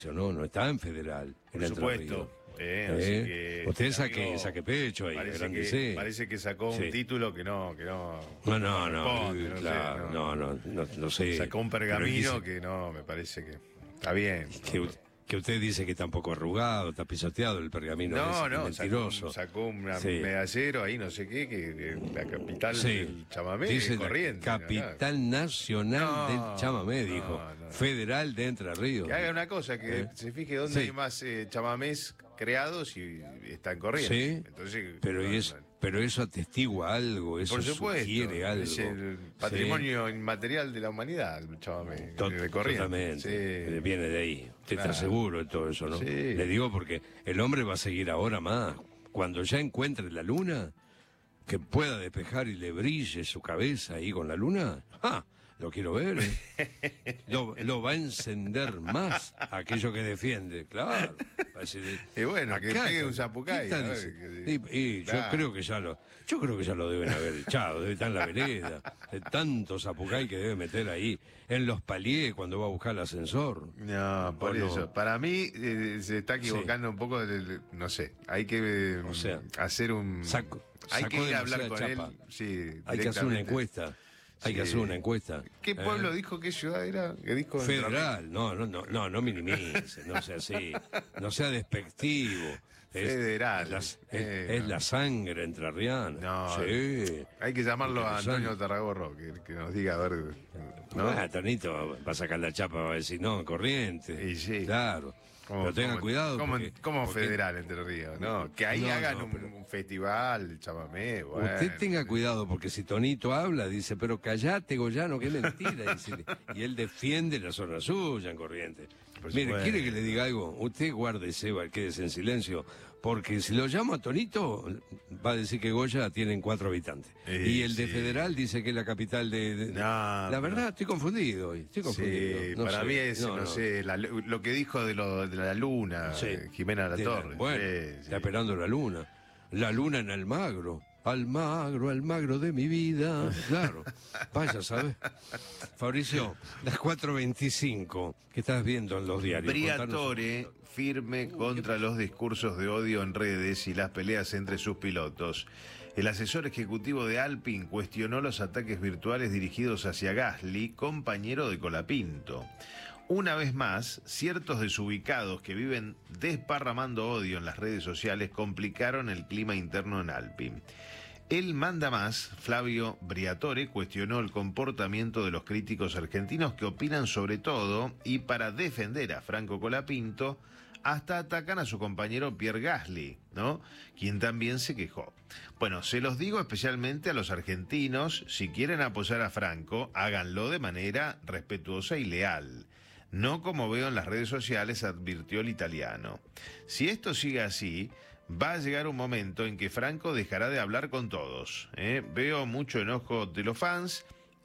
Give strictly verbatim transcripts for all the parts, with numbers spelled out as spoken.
no, no está en Federal, en Por supuesto. Eh, así eh, que, usted saque, amigo, saque pecho ahí, parece grande que, sí. parece que sacó Sí. un título que no, que no. No, no, no, corresponde, no, claro, sé, no, no, no, no sé. Sacó un Pero pergamino dice- que no, me parece que está bien. que, ¿no? u- que usted dice que está un poco arrugado, está pisoteado el pergamino. No, ese, que no, es sacó, mentiroso. un- sacó un Sí. medallero ahí, no sé qué, que, que la capital Sí. del chamamé, Dice la corriente. capital nacional No, del chamamé, no, dijo. no. Federal de Entre Ríos. Que haga una cosa, que ¿Eh? se fije dónde Sí. hay más eh, chamamés creados y están corriendo. Sí, Entonces, pero, no, es, no. pero eso atestigua algo, eso Por supuesto, sugiere algo. es el Sí. patrimonio inmaterial de la humanidad, el chamamé, To- de corriente. Totalmente. Sí. Eh, Viene de ahí. Usted Claro. está seguro de todo eso, ¿no? Sí. Le digo porque el hombre va a seguir ahora más. Cuando ya encuentre la luna, que pueda despejar y le brille su cabeza ahí con la luna, ¡ah! Lo quiero ver. ¿eh? Lo, lo va a encender más aquello que defiende, claro. Va a decir, Y bueno, que acá, pegue un zapucay, ¿qué tal a ese? ver, que- Y, y yo Claro. creo que ya lo, yo creo que ya lo deben haber echado, debe estar en la vereda, de tanto zapucay que debe meter ahí, en los paliés cuando va a buscar el ascensor. No, por ¿O no? eso. Para mí eh, se está equivocando un poco, del- no sé, hay que eh, O sea, hacer un... saco- hay que sacó ir a hablar con demasiada él. chapa. Sí, Hay que hacer una directamente. encuesta, hay que Sí. hacer una encuesta. ¿Qué ¿eh? pueblo dijo? ¿Qué ciudad era? ¿Qué dijo? Federal, no, no, no, no, no minimice, no sea así, no sea despectivo. Es, Federal. Es la, es- Eh, es no. la sangre entrerriana. No, Sí. hay que llamarlo a Interesante. Antonio Tarragorro, que, que nos diga, a ver, ¿no? Ah, Tonito va a sacar la chapa, va a decir, no, corriente. Y sí. Claro. ¿Cómo- Pero tengan cómo- cuidado. ¿Cómo, porque- cómo porque federal Entre Ríos? ¿No? Que ahí No, hagan no, un, pero- un festival, chamamé, bueno. Usted tenga cuidado, porque si Tonito habla, dice, pero callate, Goyano, qué mentira. dice, y él defiende la zona suya en Corrientes. Por Mire, supuesto. ¿quiere que le diga algo? Usted guárdese, va, quédese en silencio, porque si lo llamo a Tonito, va a decir que Goya tienen cuatro habitantes. Eh, y el de sí. Federal dice que es la capital de... de- No, la pero- verdad, estoy confundido hoy, estoy confundido. Sí, no para sé. mí es, no, no. sé, la- lo que dijo de, lo, de la luna, Sí. eh, Jimena La De Torre. Bueno, Sí, sí. está esperando la luna. La luna en Almagro. Almagro, Almagro de mi vida. Claro. Vaya, ¿sabes? Fabricio, las cuatro veinticinco que estás viendo en los diarios. Contanos- Briatore firme contra los discursos de odio en redes y las peleas entre sus pilotos. El asesor ejecutivo de Alpine cuestionó los ataques virtuales dirigidos hacia Gasly, compañero de Colapinto. Una vez más, ciertos desubicados que viven desparramando odio en las redes sociales complicaron el clima interno en Alpine. El mandamás, Flavio Briatore, cuestionó el comportamiento de los críticos argentinos que opinan sobre todo y para defender a Franco Colapinto, hasta atacan a su compañero Pierre Gasly, ¿no? Quien también se quejó. Bueno, se los digo especialmente a los argentinos, si quieren apoyar a Franco, háganlo de manera respetuosa y leal. No como veo en las redes sociales, advirtió el italiano. Si esto sigue así, va a llegar un momento en que Franco dejará de hablar con todos. ¿eh? Veo mucho enojo de los fans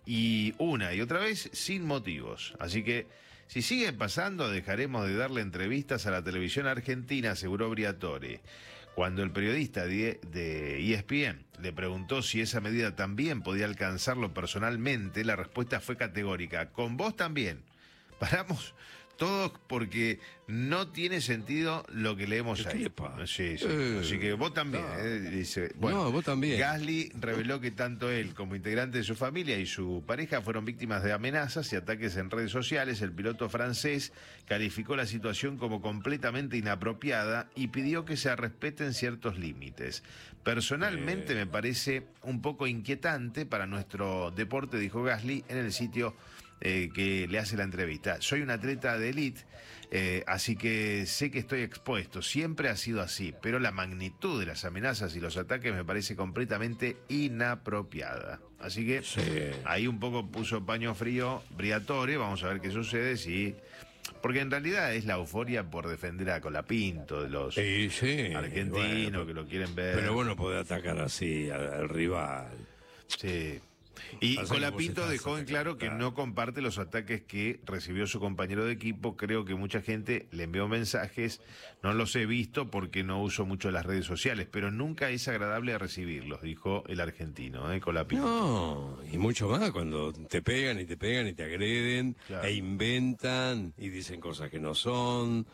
y una y otra vez sin motivos. Así que si sigue pasando, dejaremos de darle entrevistas a la televisión argentina, aseguró Briatore. Cuando el periodista de, de E S P N le preguntó si esa medida también podía alcanzarlo personalmente, la respuesta fue categórica. Con vos también. Paramos todos porque no tiene sentido lo que leemos ¿Qué ahí. le pasa? Sí, sí. Eh, Así que vos también. no. eh, dice. No, vos también. Gasly reveló que tanto él como integrante de su familia y su pareja fueron víctimas de amenazas y ataques en redes sociales. El piloto francés calificó la situación como completamente inapropiada y pidió que se respeten ciertos límites. Personalmente Eh. me parece un poco inquietante para nuestro deporte, dijo Gasly en el sitio Eh, que le hace la entrevista. Soy un atleta de élite, eh, así que sé que estoy expuesto. Siempre ha sido así, pero la magnitud de las amenazas y los ataques me parece completamente inapropiada. Así que Sí. ahí un poco puso paño frío Briatore. Vamos a ver qué sucede si... Porque en realidad es la euforia por defender a Colapinto de los Sí, sí. argentinos Bueno, que lo quieren ver. Pero bueno, puede atacar así al, al rival. Sí. Y Pasa que Colapinto vos estás dejó en claro que atacando. no comparte los ataques que recibió su compañero de equipo. Creo que mucha gente le envió mensajes, no los he visto porque no uso mucho las redes sociales, pero nunca es agradable recibirlos, dijo el argentino, ¿eh? Colapinto. No, y mucho más cuando te pegan y te pegan y te agreden Claro. e inventan y dicen cosas que no son.